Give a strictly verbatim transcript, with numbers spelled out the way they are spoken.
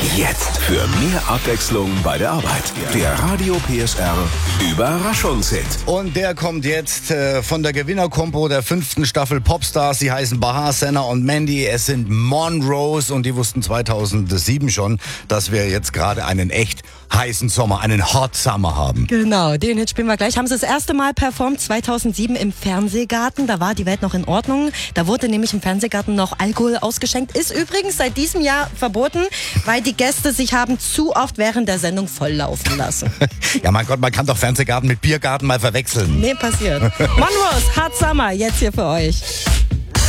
Jetzt für mehr Abwechslung bei der Arbeit. Der Radio P S R Überraschungshit. Und der kommt jetzt äh, von der Gewinnerkombo der fünften Staffel Popstars. Sie heißen Bahar, Senna und Mandy. Es sind Monrose und die wussten zweitausendsieben schon, dass wir jetzt gerade einen echt heißen Sommer, einen Hot Summer haben. Genau, den Hit spielen wir gleich. Haben sie das erste Mal performt zweitausendsieben im Fernsehgarten. Da war die Welt noch in Ordnung. Da wurde nämlich im Fernsehgarten noch Alkohol ausgeschenkt. Ist übrigens seit diesem Jahr verboten, weil die Gäste sich haben zu oft während der Sendung volllaufen lassen. Ja, mein Gott, man kann doch Fernsehgarten mit Biergarten mal verwechseln. Nee, passiert. Monrose, Hot Summer, jetzt hier für euch.